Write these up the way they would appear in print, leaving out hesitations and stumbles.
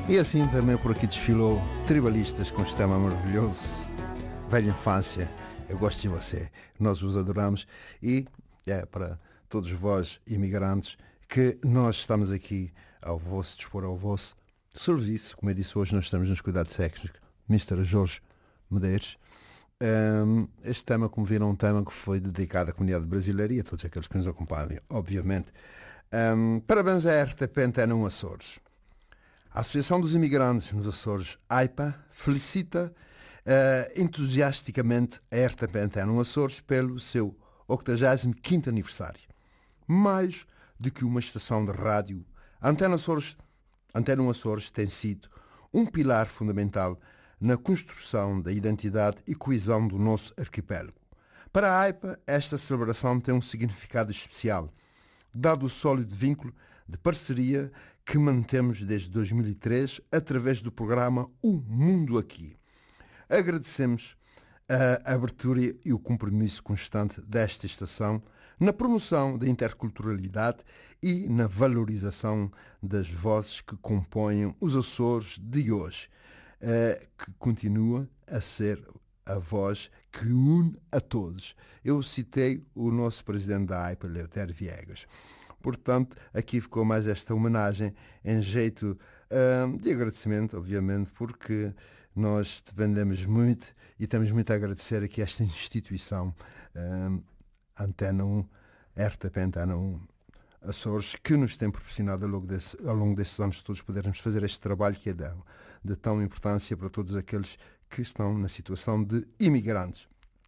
E assim também por aqui desfilou Tribalistas com este tema maravilhoso, Velha Infância, Eu Gosto de Você, nós vos adoramos e é para todos vós imigrantes que nós estamos aqui ao vosso dispor, ao vosso serviço. Como eu disse, hoje nós estamos nos cuidados técnicos, Mr. Jorge Medeiros. Este tema, como viram, é um tema que foi dedicado à comunidade brasileira e a todos aqueles que nos acompanham, obviamente. Parabéns à RTP Antena 1 Açores. A Associação dos Imigrantes nos Açores, AIPA, felicita entusiasticamente a RTP Antena 1 Açores pelo seu 85º aniversário. Mais do que uma estação de rádio, a Antena 1 Açores tem sido um pilar fundamental na construção da identidade e coesão do nosso arquipélago. Para a AIPA, esta celebração tem um significado especial, dado o sólido vínculo de parceria que mantemos desde 2003 através do programa O Mundo Aqui. Agradecemos a abertura e o compromisso constante desta estação na promoção da interculturalidade e na valorização das vozes que compõem os Açores de hoje, que continua a ser a voz que une a todos. Eu citei o nosso presidente da AIPA, Leotério Viegas. Portanto, aqui ficou mais esta homenagem em jeito de agradecimento, obviamente, porque nós dependemos muito e temos muito a agradecer aqui a esta instituição, Antena 1, RTP Antena 1 Açores, que nos tem proporcionado ao longo destes anos todos podermos fazer este trabalho que é de tão importância para todos aqueles que estão na situação de imigrantes.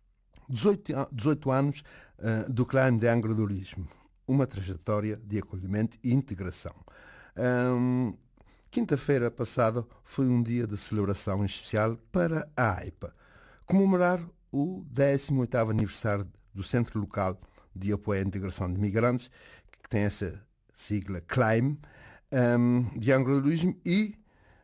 18 anos do Claim de Empreendedorismo, uma trajetória de acolhimento e integração. Quinta-feira passada foi um dia de celebração especial para a AIPA, comemorar o 18º aniversário do Centro Local de Apoio à Integração de Migrantes, que tem essa sigla CLAIM, de empreendedorismo, e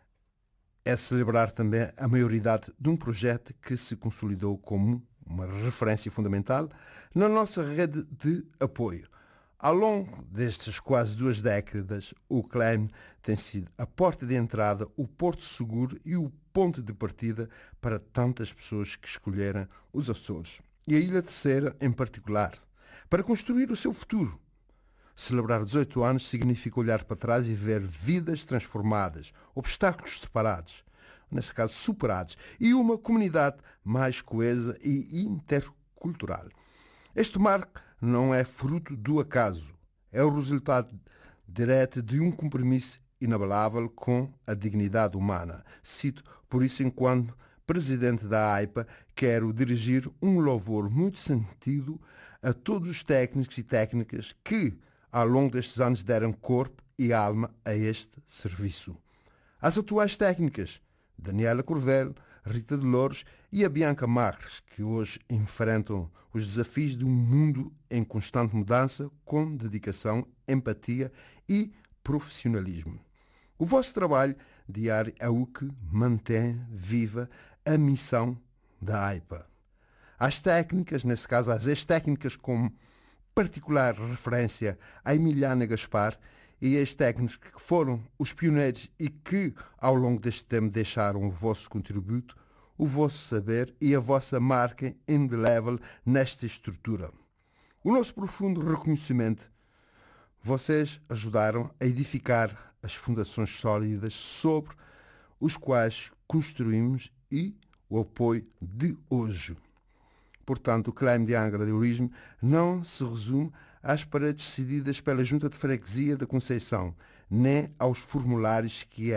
é celebrar também a maioridade de um projeto que se consolidou como uma referência fundamental na nossa rede de apoio. Ao longo destas quase 2 décadas, o CLAIM tem sido a porta de entrada, o porto seguro e o ponto de partida para tantas pessoas que escolheram os Açores, e a Ilha Terceira em particular, para construir o seu futuro. Celebrar 18 anos significa olhar para trás e ver vidas transformadas, obstáculos separados, neste caso superados, e uma comunidade mais coesa e intercultural. Este marco não é fruto do acaso, é o resultado direto de um compromisso inabalável com a dignidade humana. Cito, por isso, enquanto presidente da AIPA, quero dirigir um louvor muito sentido a todos os técnicos e técnicas que, ao longo destes anos, deram corpo e alma a este serviço. As atuais técnicas, Daniela Corvelo, Rita de Louros e a Bianca Marques, que hoje enfrentam os desafios de um mundo em constante mudança com dedicação, empatia e profissionalismo. O vosso trabalho diário é o que mantém viva a missão da AIPA. As técnicas, nesse caso as ex-técnicas com particular referência a Emiliana Gaspar, e ex-técnicos que foram os pioneiros e que, ao longo deste tempo, deixaram o vosso contributo, o vosso saber e a vossa marca indelével nesta estrutura. O nosso profundo reconhecimento. Vocês ajudaram a edificar as fundações sólidas sobre os quais construímos e o apoio de hoje. Portanto, o Claim de Empreendedorismo não se resume às paredes cedidas pela Junta de Freguesia da Conceição, nem aos formulários que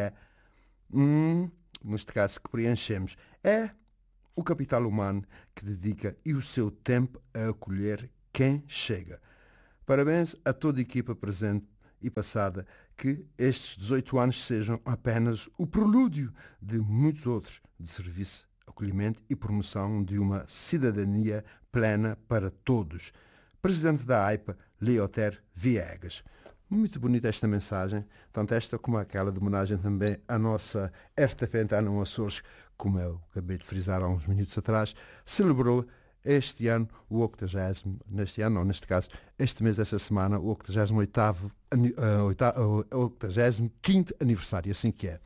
neste caso, que preenchemos. É o capital humano que dedica e o seu tempo a acolher quem chega. Parabéns a toda a equipa presente e passada, que estes 18 anos sejam apenas o prelúdio de muitos outros de serviço, acolhimento e promoção de uma cidadania plena para todos. Presidente da AIPA, Leotério Viegas. Muito bonita esta mensagem, tanto esta como aquela de homenagem também à nossa RTP Antena 1 Açores, como eu acabei de frisar há uns minutos atrás, celebrou este ano o 80º, neste caso, este mês, esta semana, o 85º aniversário, assim que é.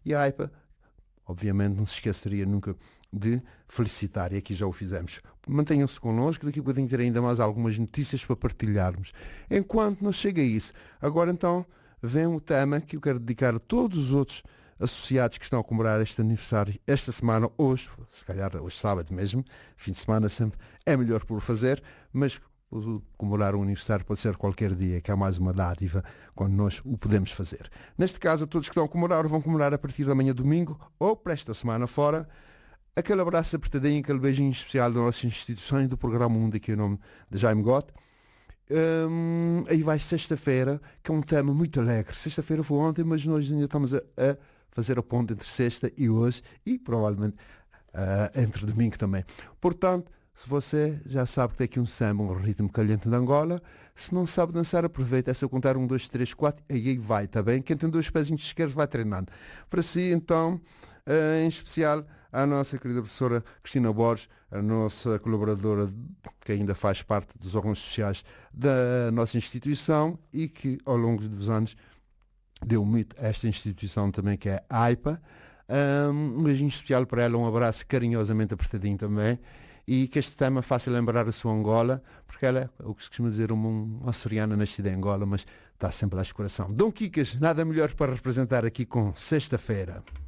E a AIPA, obviamente, não se esqueceria nunca de felicitar, e aqui já o fizemos. Mantenham-se connosco, daqui a pouco ter ainda mais algumas notícias para partilharmos. Enquanto não chega a isso, agora então vem um tema que eu quero dedicar a todos os outros associados que estão a comemorar este aniversário esta semana, hoje, se calhar hoje sábado mesmo, fim de semana sempre é melhor por fazer, mas comemorar um aniversário pode ser qualquer dia, que é mais uma dádiva quando nós o podemos fazer. Neste caso, todos que estão a comemorar vão comemorar a partir da manhã domingo ou para esta semana fora. Aquele abraço apertadinho, aquele beijinho especial das nossas instituições, do programa Mundo, aqui em nome de Jaime Gott. Aí vai sexta-feira, que é um tema muito alegre. Sexta-feira foi ontem, mas nós ainda estamos a fazer a ponte entre sexta e hoje, e provavelmente entre domingo também. Portanto, se você já sabe que tem aqui um samba, um ritmo caliente de Angola, se não sabe dançar, aproveita. É só contar 1, 2, 3, 4, e aí vai, tá bem? Quem tem 2 pezinhos esquerdos vai treinando. Para si, então, em especial, a nossa querida professora Cristina Borges, a nossa colaboradora que ainda faz parte dos órgãos sociais da nossa instituição e que ao longo dos anos deu muito a esta instituição também, que é a AIPA. Um beijinho especial para ela, um abraço carinhosamente apertadinho também, e que este tema faça lembrar a sua Angola, porque ela é o que se costuma dizer, uma açoriana nascida em Angola, mas está sempre lá de coração. Dom Kikas, nada melhor para representar aqui com Sexta-feira.